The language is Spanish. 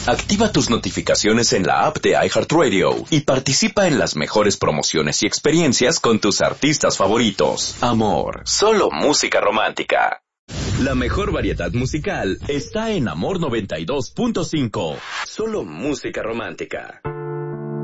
Activa tus notificaciones en la app de iHeartRadio y participa en las mejores promociones y experiencias con tus artistas favoritos. Amor, solo música romántica. La mejor variedad musical está en Amor 92.5. Solo música romántica.